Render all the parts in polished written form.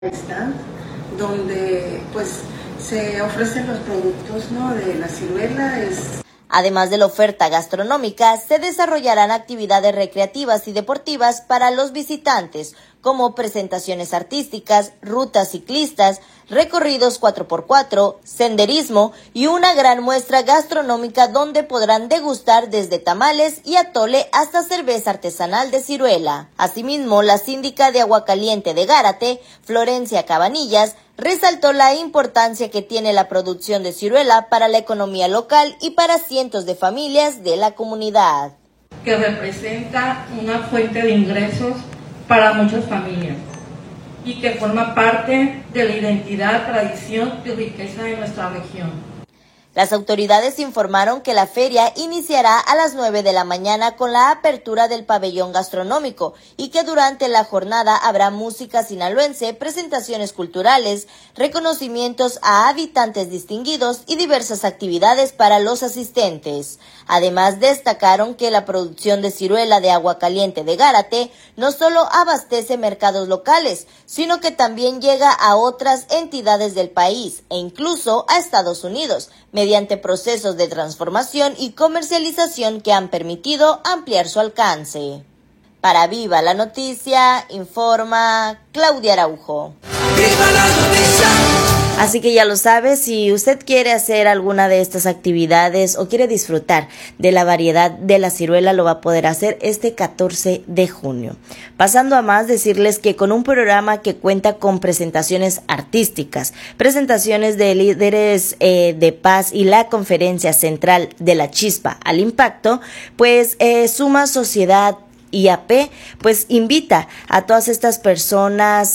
stand donde pues se ofrecen los productos, ¿no?, de la ciruela. Además de la oferta gastronómica, se desarrollarán actividades recreativas y deportivas para los visitantes, como presentaciones artísticas, rutas ciclistas, recorridos 4x4, senderismo y una gran muestra gastronómica donde podrán degustar desde tamales y atole hasta cerveza artesanal de ciruela. Asimismo, la síndica de Aguacaliente de Gárate, Florencia Cabanillas, resaltó la importancia que tiene la producción de ciruela para la economía local y para cientos de familias de la comunidad. Que representa una fuente de ingresos para muchas familias y que forma parte de la identidad, tradición y riqueza de nuestra región. Las autoridades informaron que la feria iniciará a las 9 de la mañana con la apertura del pabellón gastronómico y que durante la jornada habrá música sinaloense, presentaciones culturales, reconocimientos a habitantes distinguidos y diversas actividades para los asistentes. Además, destacaron que la producción de ciruela de Aguacaliente de Gárate no solo abastece mercados locales, sino que también llega a otras entidades del país e incluso a Estados Unidos, mediante procesos de transformación y comercialización que han permitido ampliar su alcance. Para Viva la Noticia, informa Claudia Araujo. ¡Viva la noticia! Así que ya lo sabe, si usted quiere hacer alguna de estas actividades o quiere disfrutar de la variedad de la ciruela, lo va a poder hacer este 14 de junio. Pasando a más, decirles que con un programa que cuenta con presentaciones artísticas, presentaciones de líderes de paz y la conferencia central de la Chispa al Impacto, pues Suma Sociedad IAP pues invita a todas estas personas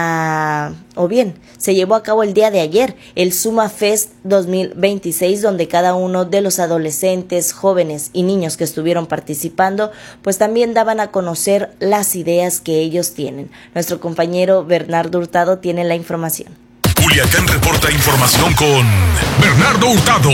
se llevó a cabo el día de ayer el Suma Fest 2026, donde cada uno de los adolescentes, jóvenes y niños que estuvieron participando pues también daban a conocer las ideas que ellos tienen. Nuestro compañero Bernardo Hurtado tiene la información. Culiacán reporta información con Bernardo Hurtado.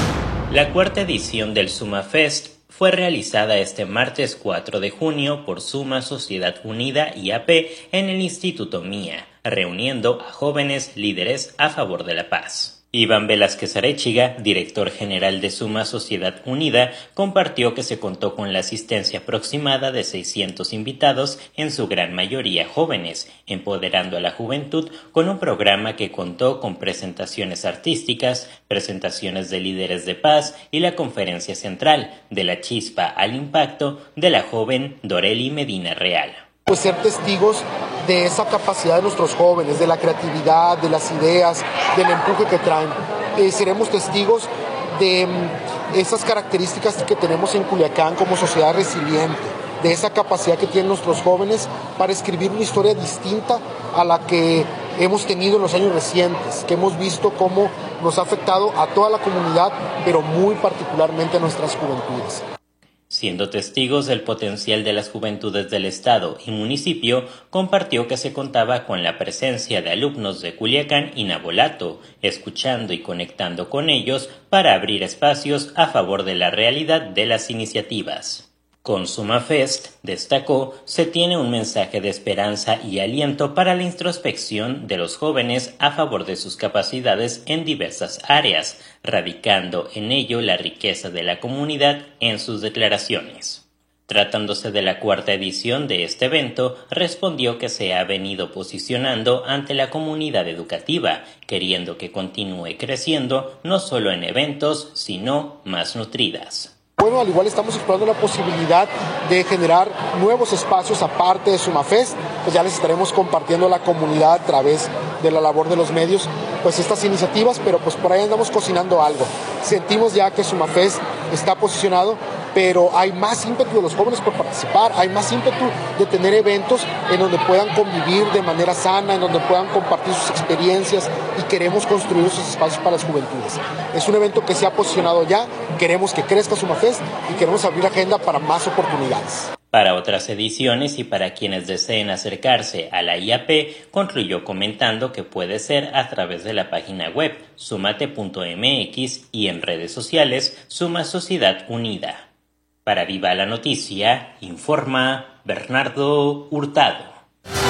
La cuarta edición del Suma Fest fue realizada este martes 4 de junio por Suma Sociedad Unida IAP en el Instituto MIA, reuniendo a jóvenes líderes a favor de la paz. Iván Velázquez Arechiga, director general de Suma Sociedad Unida, compartió que se contó con la asistencia aproximada de 600 invitados, en su gran mayoría jóvenes, empoderando a la juventud con un programa que contó con presentaciones artísticas, presentaciones de líderes de paz y la conferencia central de la Chispa al Impacto de la joven Doreli Medina Real. Pues ser testigos de esa capacidad de nuestros jóvenes, de la creatividad, de las ideas, del empuje que traen. Seremos testigos de esas características que tenemos en Culiacán como sociedad resiliente, de esa capacidad que tienen nuestros jóvenes para escribir una historia distinta a la que hemos tenido en los años recientes, que hemos visto cómo nos ha afectado a toda la comunidad, pero muy particularmente a nuestras juventudes. Siendo testigos del potencial de las juventudes del estado y municipio, compartió que se contaba con la presencia de alumnos de Culiacán y Navolato, escuchando y conectando con ellos para abrir espacios a favor de la realidad de las iniciativas. Con Suma Fest, destacó, se tiene un mensaje de esperanza y aliento para la introspección de los jóvenes a favor de sus capacidades en diversas áreas, radicando en ello la riqueza de la comunidad en sus declaraciones. Tratándose de la cuarta edición de este evento, respondió que se ha venido posicionando ante la comunidad educativa, queriendo que continúe creciendo no solo en eventos, sino más nutridas. Bueno, al igual estamos explorando la posibilidad de generar nuevos espacios aparte de SumaFest, pues ya les estaremos compartiendo a la comunidad a través de la labor de los medios, pues estas iniciativas, pero pues por ahí andamos cocinando algo. Sentimos ya que SumaFest está posicionado, pero hay más ímpetu de los jóvenes por participar, hay más ímpetu de tener eventos en donde puedan convivir de manera sana, en donde puedan compartir sus experiencias y queremos construir esos espacios para las juventudes. Es un evento que se ha posicionado ya, queremos que crezca SumaFest y queremos abrir la agenda para más oportunidades. Para otras ediciones y para quienes deseen acercarse a la IAP, concluyó comentando que puede ser a través de la página web sumate.mx y en redes sociales Suma Sociedad Unida. Para Viva la Noticia, informa Bernardo Hurtado.